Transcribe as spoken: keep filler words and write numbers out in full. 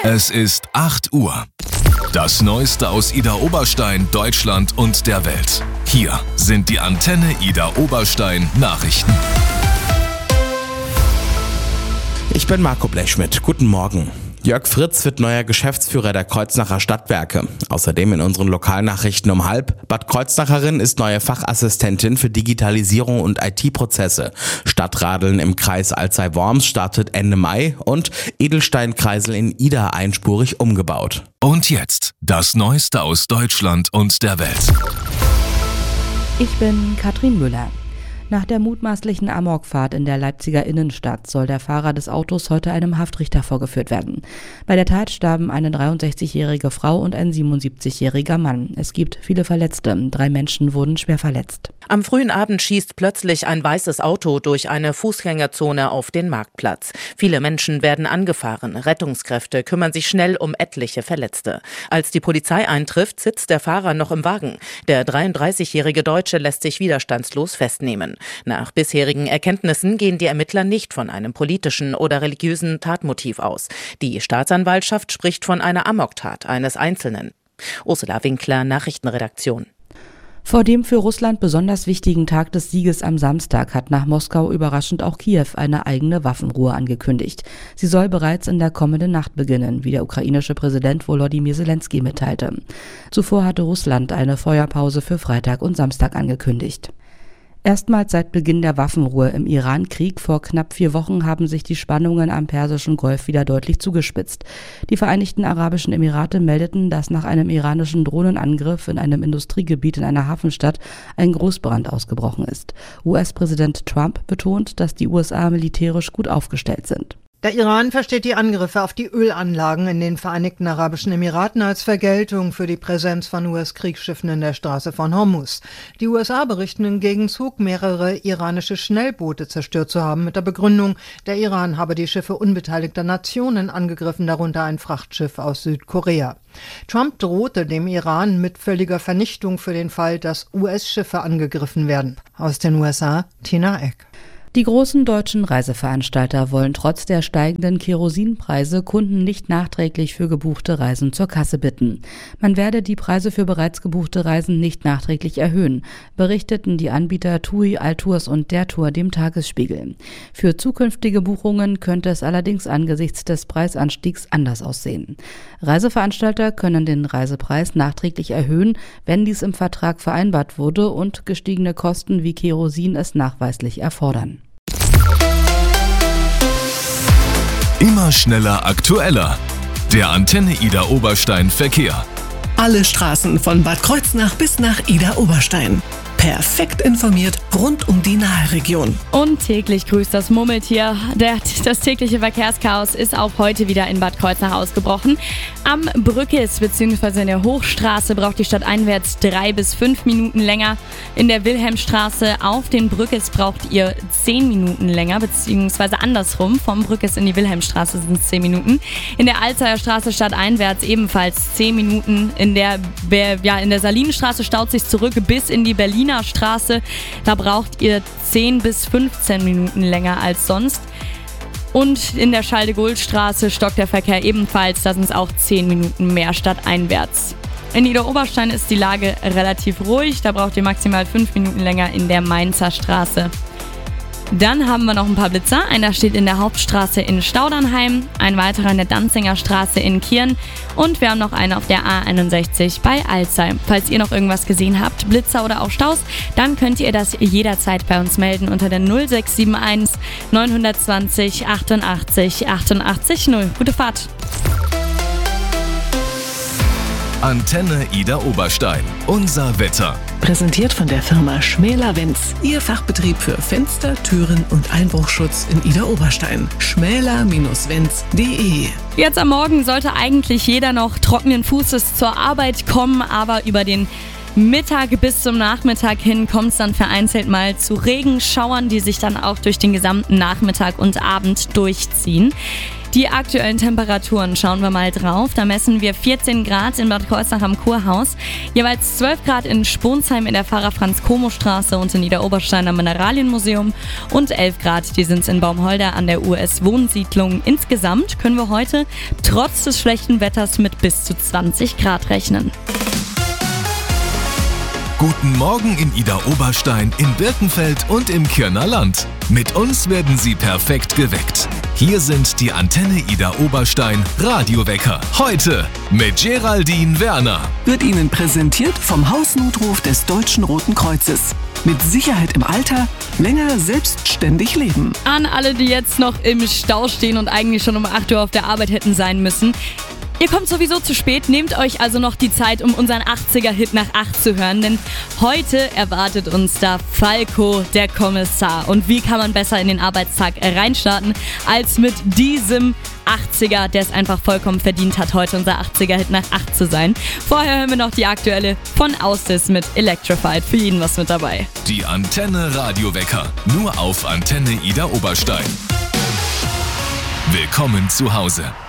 Es ist acht Uhr. Das Neueste aus Idar Oberstein, Deutschland und der Welt. Hier sind die Antenne Idar Oberstein Nachrichten. Ich bin Marco Blechschmidt. Guten Morgen. Jörg Fritz wird neuer Geschäftsführer der Kreuznacher Stadtwerke. Außerdem in unseren Lokalnachrichten um halb. Bad Kreuznacherin ist neue Fachassistentin für Digitalisierung und I T-Prozesse. Stadtradeln im Kreis Alzey-Worms startet Ende Mai und Edelsteinkreisel in Idar einspurig umgebaut. Und jetzt das Neueste aus Deutschland und der Welt. Ich bin Katrin Müller. Nach der mutmaßlichen Amokfahrt in der Leipziger Innenstadt soll der Fahrer des Autos heute einem Haftrichter vorgeführt werden. Bei der Tat starben eine dreiundsechzigjährige Frau und ein siebenundsiebzigjähriger Mann. Es gibt viele Verletzte. Drei Menschen wurden schwer verletzt. Am frühen Abend schießt plötzlich ein weißes Auto durch eine Fußgängerzone auf den Marktplatz. Viele Menschen werden angefahren. Rettungskräfte kümmern sich schnell um etliche Verletzte. Als die Polizei eintrifft, sitzt der Fahrer noch im Wagen. Der dreiunddreißigjährige Deutsche lässt sich widerstandslos festnehmen. Nach bisherigen Erkenntnissen gehen die Ermittler nicht von einem politischen oder religiösen Tatmotiv aus. Die Staatsanwaltschaft spricht von einer Amoktat eines Einzelnen. Ursula Winkler, Nachrichtenredaktion. Vor dem für Russland besonders wichtigen Tag des Sieges am Samstag hat nach Moskau überraschend auch Kiew eine eigene Waffenruhe angekündigt. Sie soll bereits in der kommenden Nacht beginnen, wie der ukrainische Präsident Volodymyr Zelensky mitteilte. Zuvor hatte Russland eine Feuerpause für Freitag und Samstag angekündigt. Erstmals seit Beginn der Waffenruhe im Iran-Krieg vor knapp vier Wochen haben sich die Spannungen am Persischen Golf wieder deutlich zugespitzt. Die Vereinigten Arabischen Emirate meldeten, dass nach einem iranischen Drohnenangriff in einem Industriegebiet in einer Hafenstadt ein Großbrand ausgebrochen ist. U S-Präsident Trump betont, dass die U S A militärisch gut aufgestellt sind. Der Iran versteht die Angriffe auf die Ölanlagen in den Vereinigten Arabischen Emiraten als Vergeltung für die Präsenz von U S-Kriegsschiffen in der Straße von Hormuz. Die U S A berichten im Gegenzug, mehrere iranische Schnellboote zerstört zu haben, mit der Begründung, der Iran habe die Schiffe unbeteiligter Nationen angegriffen, darunter ein Frachtschiff aus Südkorea. Trump drohte dem Iran mit völliger Vernichtung für den Fall, dass U S-Schiffe angegriffen werden. Aus den U S A, Tina Eck. Die großen deutschen Reiseveranstalter wollen trotz der steigenden Kerosinpreise Kunden nicht nachträglich für gebuchte Reisen zur Kasse bitten. Man werde die Preise für bereits gebuchte Reisen nicht nachträglich erhöhen, berichteten die Anbieter TUI, Altours und der Tour dem Tagesspiegel. Für zukünftige Buchungen könnte es allerdings angesichts des Preisanstiegs anders aussehen. Reiseveranstalter können den Reisepreis nachträglich erhöhen, wenn dies im Vertrag vereinbart wurde und gestiegene Kosten wie Kerosin es nachweislich erfordern. Immer schneller, aktueller. Der Antenne Idar Oberstein Verkehr. Alle Straßen von Bad Kreuznach bis nach Idar Oberstein. Perfekt informiert rund um die Nahe-Region. Und täglich grüßt das Murmeltier. Der, das tägliche Verkehrschaos ist auch heute wieder in Bad Kreuznach ausgebrochen. Am Brückes bzw. in der Hochstraße braucht die Stadt einwärts drei bis fünf Minuten länger. In der Wilhelmstraße auf den Brückes braucht ihr zehn Minuten länger, beziehungsweise andersrum. Vom Brückes in die Wilhelmstraße sind es zehn Minuten. In der Alzeyer Straße stadteinwärts ebenfalls zehn Minuten. In der, ja, in der Salinenstraße staut sich zurück bis in die Berliner Straße. Da braucht ihr zehn bis fünfzehn Minuten länger als sonst. Und in der Schalde-Gohl-Straße stockt der Verkehr ebenfalls. Da sind es auch zehn Minuten mehr stadteinwärts. In Idar Oberstein ist die Lage relativ ruhig. Da braucht ihr maximal fünf Minuten länger in der Mainzer Straße. Dann haben wir noch ein paar Blitzer. Einer steht in der Hauptstraße in Staudernheim, ein weiterer in der Danzinger Straße in Kirn und wir haben noch einen auf der A einundsechzig bei Alzey. Falls ihr noch irgendwas gesehen habt, Blitzer oder auch Staus, dann könnt ihr das jederzeit bei uns melden unter der null sechs sieben eins neun zwei null achtundachtzig achtundachtzig null. Gute Fahrt! Antenne Idar Oberstein. Unser Wetter. Präsentiert von der Firma Schmäler-Wenz. Ihr Fachbetrieb für Fenster, Türen und Einbruchschutz in Idar Oberstein. schmäler Wenz punkt de. Jetzt am Morgen sollte eigentlich jeder noch trockenen Fußes zur Arbeit kommen, aber über den Mittag bis zum Nachmittag hin kommt es dann vereinzelt mal zu Regenschauern, die sich dann auch durch den gesamten Nachmittag und Abend durchziehen. Die aktuellen Temperaturen schauen wir mal drauf. Da messen wir vierzehn Grad in Bad Kreuznach am Kurhaus, jeweils zwölf Grad in Sponsheim in der Pfarrer-Franz-Como-Straße und in Niederoberstein am Mineralienmuseum und elf Grad, die sind in Baumholder an der U S-Wohnsiedlung. Insgesamt können wir heute trotz des schlechten Wetters mit bis zu zwanzig Grad rechnen. Guten Morgen in Idar-Oberstein, in Birkenfeld und im Kirner Land. Mit uns werden Sie perfekt geweckt. Hier sind die Antenne Idar-Oberstein Radiowecker. Heute mit Geraldine Werner. Wird Ihnen präsentiert vom Hausnotruf des Deutschen Roten Kreuzes. Mit Sicherheit im Alter, länger selbstständig leben. An alle, die jetzt noch im Stau stehen und eigentlich schon um acht Uhr auf der Arbeit hätten sein müssen. Ihr kommt sowieso zu spät, nehmt euch also noch die Zeit, um unseren achtziger-Hit nach acht zu hören, denn heute erwartet uns da Falco, der Kommissar. Und wie kann man besser in den Arbeitstag reinstarten, als mit diesem achtziger, der es einfach vollkommen verdient hat, heute unser achtziger-Hit nach acht zu sein. Vorher hören wir noch die aktuelle von Austis mit Electrified, für jeden was mit dabei. Die Antenne Radiowecker, nur auf Antenne Idar-Oberstein. Willkommen zu Hause.